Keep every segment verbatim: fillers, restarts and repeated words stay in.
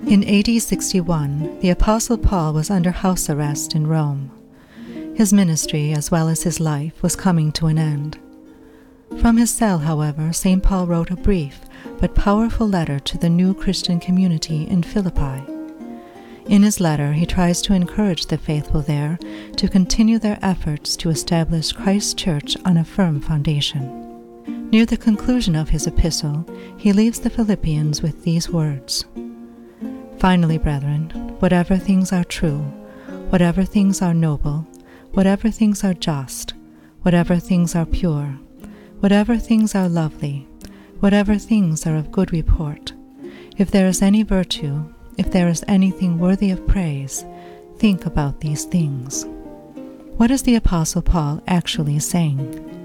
In A D sixty-one, the Apostle Paul was under house arrest in Rome. His ministry, as well as his life, was coming to an end. From his cell, however, Saint Paul wrote a brief but powerful letter to the new Christian community in Philippi. In his letter, he tries to encourage the faithful there to continue their efforts to establish Christ's church on a firm foundation. Near the conclusion of his epistle, he leaves the Philippians with these words: "Finally, brethren, whatever things are true, whatever things are noble, whatever things are just, whatever things are pure, whatever things are lovely, whatever things are of good report, if there is any virtue, if there is anything worthy of praise, think about these things." What is the Apostle Paul actually saying?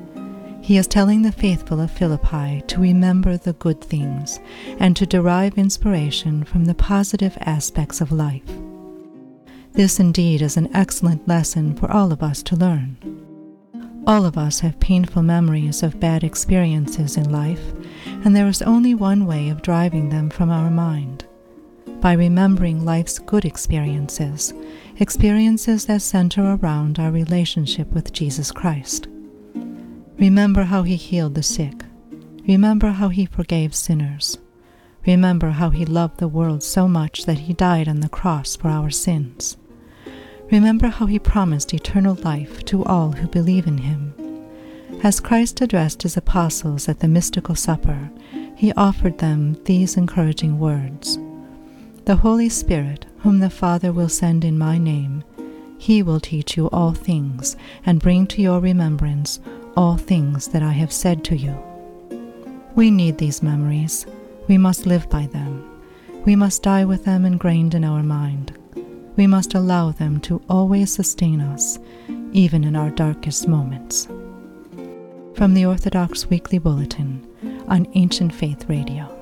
He is telling the faithful of Philippi to remember the good things and to derive inspiration from the positive aspects of life. This indeed is an excellent lesson for all of us to learn. All of us have painful memories of bad experiences in life, and there is only one way of driving them from our mind: by remembering life's good experiences, experiences that center around our relationship with Jesus Christ. Remember how he healed the sick. Remember how he forgave sinners. Remember how he loved the world so much that he died on the cross for our sins. Remember how he promised eternal life to all who believe in him. As Christ addressed his apostles at the mystical supper, he offered them these encouraging words: "The Holy Spirit, whom the Father will send in my name, he will teach you all things and bring to your remembrance all things that I have said to you." We need these memories. We must live by them. We must die with them ingrained in our mind. We must allow them to always sustain us, even in our darkest moments. From the Orthodox Weekly Bulletin on Ancient Faith Radio.